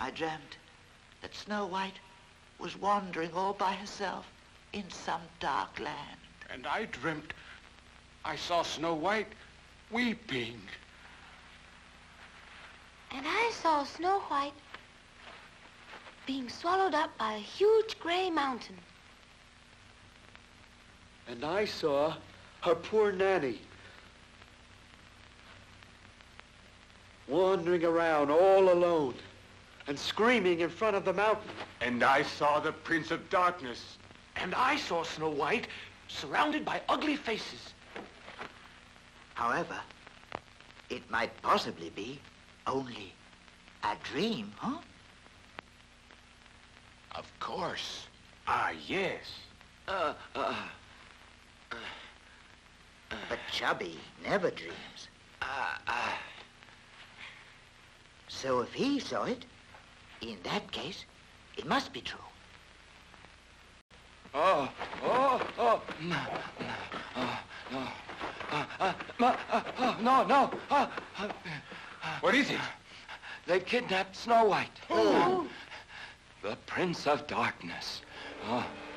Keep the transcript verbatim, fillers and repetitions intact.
I dreamt that Snow White was wandering all by herself in some dark land. And I dreamt I saw Snow White weeping. And I saw Snow White being swallowed up by a huge gray mountain. And I saw her poor nanny wandering around all alone and screaming in front of the mountain. And I saw the Prince of Darkness. And I saw Snow White surrounded by ugly faces. However, it might possibly be only a dream, huh? Of course. Ah, yes. Uh, uh, uh, But Chubby never dreams. uh, uh. So if he saw it, in that case, it must be true. Oh, oh, oh, no, no, oh, no. Uh, uh, uh, uh, oh, no, no. Uh, uh, What is it? they kidnapped Snow White. Who? The Prince of Darkness. Oh,